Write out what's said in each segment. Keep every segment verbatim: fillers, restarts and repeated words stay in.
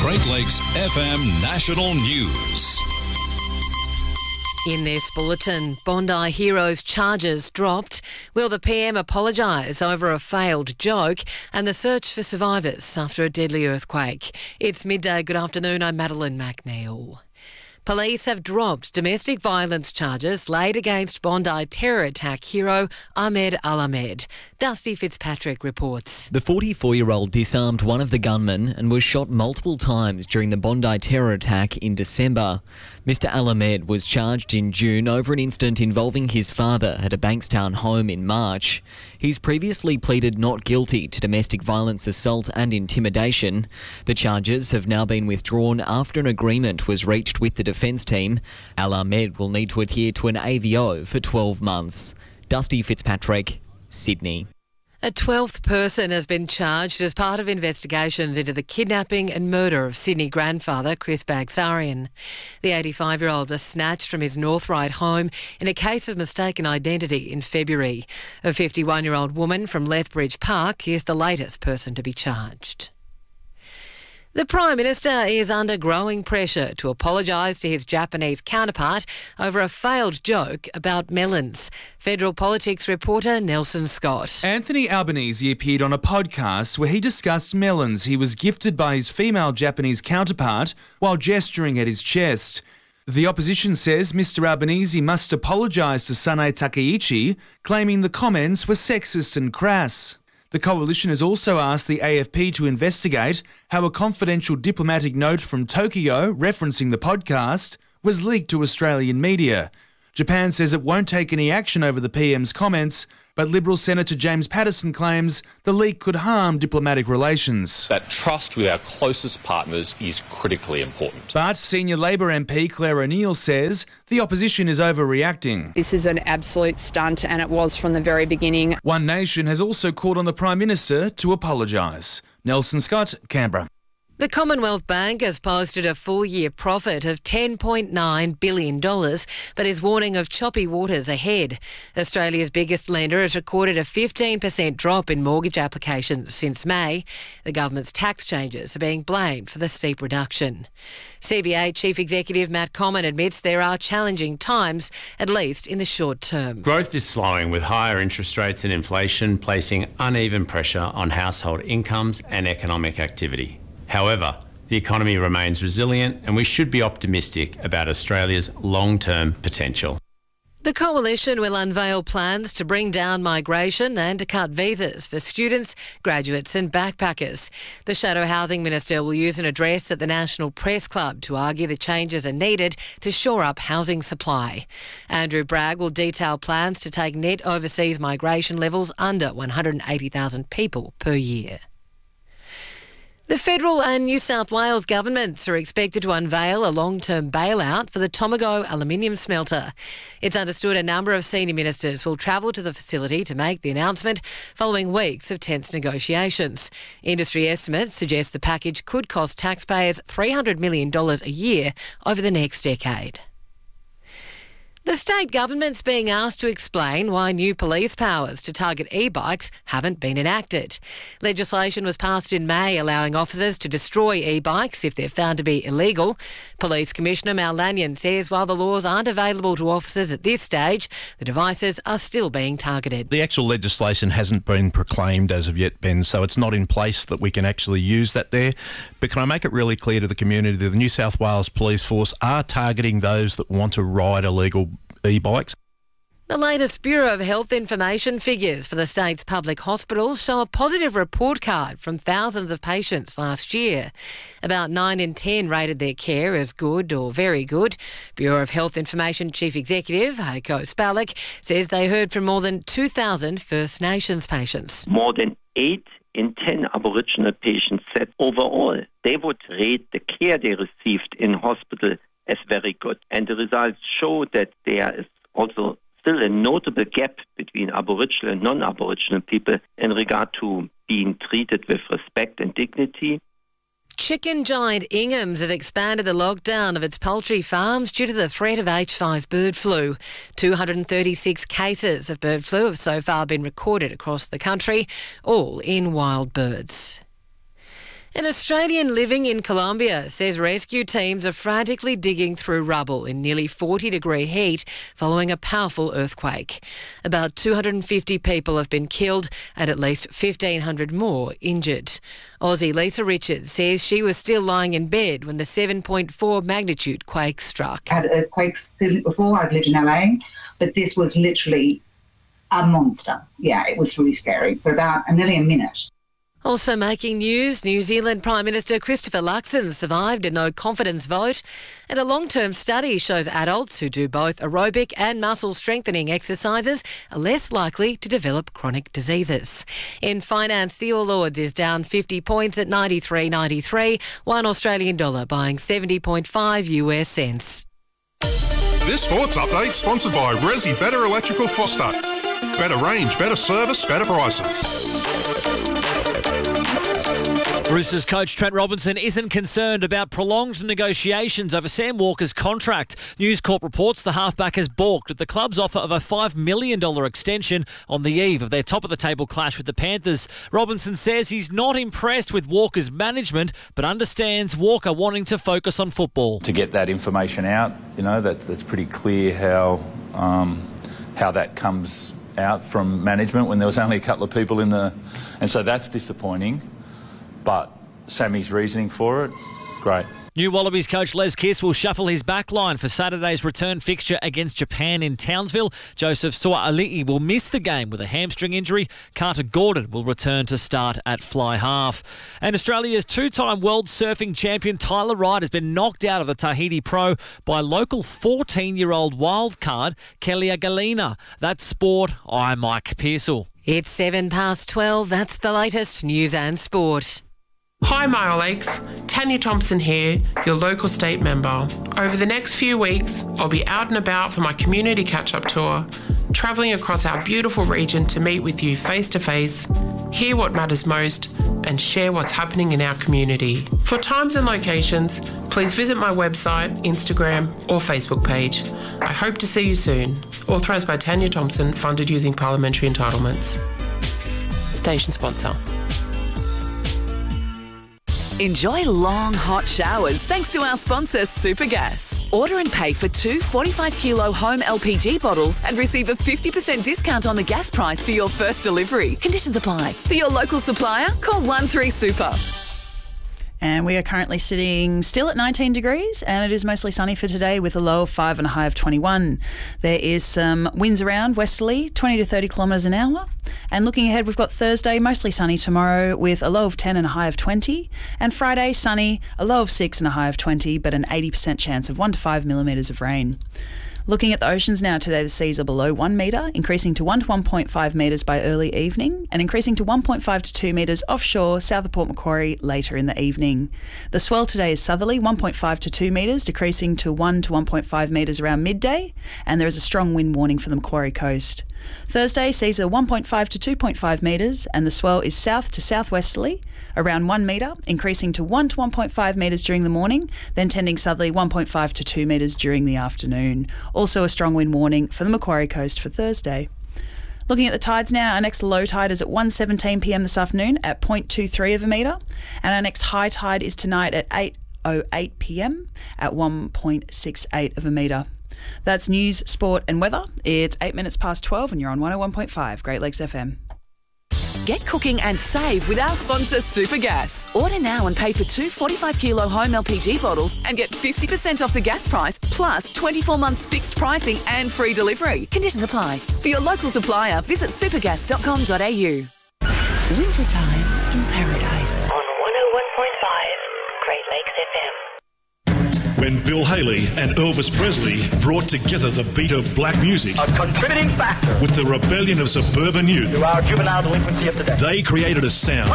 Great Lakes F M National News. In this bulletin, Bondi Heroes charges dropped. Will the P M apologise over a failed joke? And the search for survivors after a deadly earthquake. It's midday. Good afternoon. I'm Madeline McNeil. Police have dropped domestic violence charges laid against Bondi terror attack hero Ahmed Al-Ahmed. Dusty Fitzpatrick reports. The forty-four-year-old disarmed one of the gunmen and was shot multiple times during the Bondi terror attack in December. Mister Al-Ahmed was charged in June over an incident involving his father at a Bankstown home in March. He's previously pleaded not guilty to domestic violence assault and intimidation. The charges have now been withdrawn after an agreement was reached with the defence team. Al-Ahmed will need to adhere to an A V O for twelve months. Dusty Fitzpatrick, Sydney. A twelfth person has been charged as part of investigations into the kidnapping and murder of Sydney grandfather Chris Bagsarian. The eighty-five-year-old was snatched from his North Ryde home in a case of mistaken identity in February. A fifty-one-year-old woman from Lethbridge Park is the latest person to be charged. The Prime Minister is under growing pressure to apologise to his Japanese counterpart over a failed joke about melons. Federal politics reporter Nelson Scott. Anthony Albanese appeared on a podcast where he discussed melons he was gifted by his female Japanese counterpart while gesturing at his chest. The opposition says Mister Albanese must apologise to Sanae Takeichi, claiming the comments were sexist and crass. The coalition has also asked the A F P to investigate how a confidential diplomatic note from Tokyo referencing the podcast was leaked to Australian media. Japan says it won't take any action over the P M's comments, but Liberal Senator James Paterson claims the leak could harm diplomatic relations. That trust with our closest partners is critically important. But senior Labor M P Claire O'Neill says the opposition is overreacting. This is an absolute stunt, and it was from the very beginning. One Nation has also called on the Prime Minister to apologise. Nelson Scott, Canberra. The Commonwealth Bank has posted a full-year profit of ten point nine billion dollars, but is warning of choppy waters ahead. Australia's biggest lender has recorded a fifteen percent drop in mortgage applications since May. The government's tax changes are being blamed for the steep reduction. C B A Chief Executive Matt Comyn admits there are challenging times, at least in the short term. Growth is slowing, with higher interest rates and inflation placing uneven pressure on household incomes and economic activity. However, the economy remains resilient and we should be optimistic about Australia's long-term potential. The Coalition will unveil plans to bring down migration and to cut visas for students, graduates and backpackers. The Shadow Housing Minister will use an address at the National Press Club to argue the changes are needed to shore up housing supply. Andrew Bragg will detail plans to take net overseas migration levels under one hundred eighty thousand people per year. The federal and New South Wales governments are expected to unveil a long-term bailout for the Tomago aluminium smelter. It's understood a number of senior ministers will travel to the facility to make the announcement following weeks of tense negotiations. Industry estimates suggest the package could cost taxpayers three hundred million dollars a year over the next decade. The state government's being asked to explain why new police powers to target e-bikes haven't been enacted. Legislation was passed in May allowing officers to destroy e-bikes if they're found to be illegal. Police Commissioner Mal Lanyon says while the laws aren't available to officers at this stage, the devices are still being targeted. The actual legislation hasn't been proclaimed as of yet, Ben, so it's not in place that we can actually use that there. But can I make it really clear to the community that the New South Wales Police Force are targeting those that want to ride illegal e-bikes? The latest Bureau of Health Information figures for the state's public hospitals show a positive report card from thousands of patients last year. About nine in ten rated their care as good or very good. Bureau of Health Information Chief Executive Heiko Spalek says they heard from more than two thousand First Nations patients. More than eight in ten Aboriginal patients said overall they would rate the care they received in hospital as very good. And the results show that there is also still a notable gap between Aboriginal and non-Aboriginal people in regard to being treated with respect and dignity. Chicken giant Ingham's has expanded the lockdown of its poultry farms due to the threat of H five bird flu. two hundred thirty-six cases of bird flu have so far been recorded across the country, all in wild birds. An Australian living in Colombia says rescue teams are frantically digging through rubble in nearly forty degree heat following a powerful earthquake. About two hundred fifty people have been killed and at least fifteen hundred more injured. Aussie Lisa Richards says she was still lying in bed when the seven point four magnitude quake struck. I had earthquakes before. I've lived in L A, but this was literally a monster. Yeah, it was really scary for about a nearly a minute. Also making news, New Zealand Prime Minister Christopher Luxon survived a no-confidence vote, and a long-term study shows adults who do both aerobic and muscle-strengthening exercises are less likely to develop chronic diseases. In finance, the All Ords is down fifty points at ninety-three ninety-three, one Australian dollar buying seventy point five U S cents. This sports update sponsored by Resi Better Electrical Foster. Better range, better service, better prices. Roosters coach Trent Robinson isn't concerned about prolonged negotiations over Sam Walker's contract. News Corp reports the halfback has balked at the club's offer of a five million dollars extension on the eve of their top-of-the-table clash with the Panthers. Robinson says he's not impressed with Walker's management, but understands Walker wanting to focus on football. To get that information out, you know, that, that's pretty clear how um, how that comes out from management when there was only a couple of people in the... And so that's disappointing. But Sammy's reasoning for it, great. New Wallabies coach Les Kiss will shuffle his backline for Saturday's return fixture against Japan in Townsville. Joseph Sua'ali'i will miss the game with a hamstring injury. Carter Gordon will return to start at fly half. And Australia's two-time world surfing champion Tyler Wright has been knocked out of the Tahiti Pro by local fourteen-year-old wildcard Kelia Galina. That's sport. I'm Mike Pearsall. It's seven past twelve. That's the latest news and sport. Hi Mile Lakes, Tanya Thompson here, your local state member. Over the next few weeks, I'll be out and about for my community catch-up tour, travelling across our beautiful region to meet with you face-to-face, hear what matters most, and share what's happening in our community. For times and locations, please visit my website, Instagram or Facebook page. I hope to see you soon. Authorised by Tanya Thompson, funded using parliamentary entitlements. Station sponsor. Enjoy long, hot showers thanks to our sponsor, Supergas. Order and pay for two forty-five kilo home L P G bottles and receive a fifty percent discount on the gas price for your first delivery. Conditions apply. For your local supplier, call one three super. And we are currently sitting still at nineteen degrees, and it is mostly sunny for today with a low of five and a high of twenty-one. There is some winds around westerly, twenty to thirty kilometres an hour. And looking ahead, we've got Thursday, mostly sunny tomorrow with a low of ten and a high of twenty. And Friday, sunny, a low of six and a high of twenty, but an eighty percent chance of one to five millimetres of rain. Looking at the oceans now today, the seas are below one metre, increasing to one to one point five metres by early evening and increasing to one point five to two metres offshore south of Port Macquarie later in the evening. The swell today is southerly, one point five to two metres, decreasing to one to one point five metres around midday, and there is a strong wind warning for the Macquarie coast. Thursday, seas are one point five to two point five metres and the swell is south to southwesterly, around one metre, increasing to one to one point five metres during the morning, then tending southerly one point five to two metres during the afternoon. Also a strong wind warning for the Macquarie coast for Thursday. Looking at the tides now, our next low tide is at one seventeen p m this afternoon at zero point two three of a metre, and our next high tide is tonight at eight oh eight p m at one point six eight of a metre. That's news, sport and weather. It's eight minutes past twelve and you're on one oh one point five Great Lakes F M. Get cooking and save with our sponsor, Supergas. Order now and pay for two forty-five kilo home L P G bottles and get fifty percent off the gas price, plus twenty-four months fixed pricing and free delivery. Conditions apply. For your local supplier, visit supergas dot com dot a u. Wintertime in paradise. On one oh one point five Great Lakes F M. When Bill Haley and Elvis Presley brought together the beat of black music, a contributing factor, with the rebellion of suburban youth, to our juvenile delinquency of today, they created a sound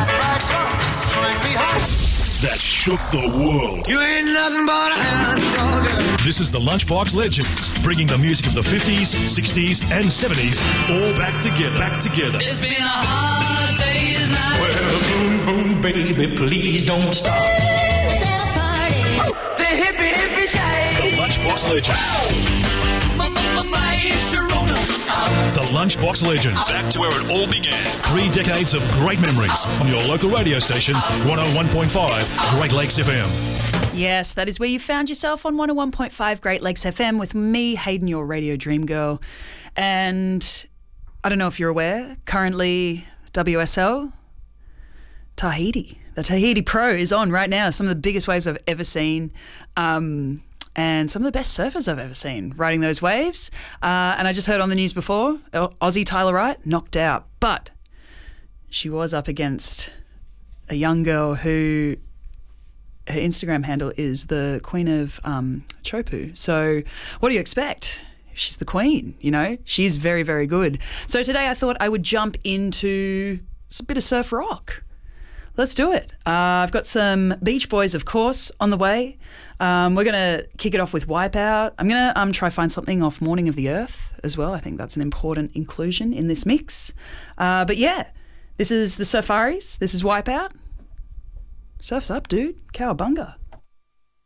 that shook the world. You ain't nothing but a hound dog. This is the Lunchbox Legends, bringing the music of the fifties, sixties, and seventies all back together. Back together. It's been a hard day's night. Well, boom, boom, baby, please don't stop. The hippie, hippie shake. The Lunchbox Legends. The Lunchbox Legends. Back to where it all began. Three decades of great memories on your local radio station, one oh one point five Great Lakes F M. Yes, that is where you found yourself on one oh one point five Great Lakes F M with me, Hayden, your radio dream girl. And I don't know if you're aware, currently W S L, Tahiti. The Tahiti Pro is on right now. Some of the biggest waves I've ever seen. Um... and some of the best surfers I've ever seen riding those waves. Uh, and I just heard on the news before, Aussie Tyler Wright knocked out. But she was up against a young girl who, her Instagram handle is the Queen of um, Chopu. So what do you expect? She's the queen, you know? She's very, very good. So today I thought I would jump into a bit of surf rock. Let's do it. Uh, I've got some Beach Boys, of course, on the way. Um, we're going to kick it off with Wipeout. I'm going to um, try find something off Morning of the Earth as well. I think that's an important inclusion in this mix. Uh, but yeah, this is the Surfaris. This is Wipeout. Surf's up, dude. Cowabunga.